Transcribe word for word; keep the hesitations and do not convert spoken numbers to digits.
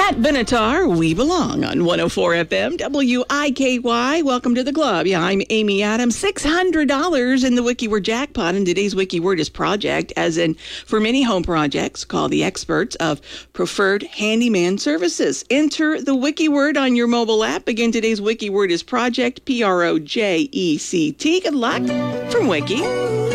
At Benatar, we belong on one oh four F M, W I K Y. Welcome to the club. Yeah, I'm Amy Adams. six hundred dollars in the WikiWord jackpot, and today's WikiWord is project, as in for many home projects, call the experts of Preferred Handyman Services. Enter the WikiWord on your mobile app. Again, today's WikiWord is project, P R O J E C T. Good luck from Wiki.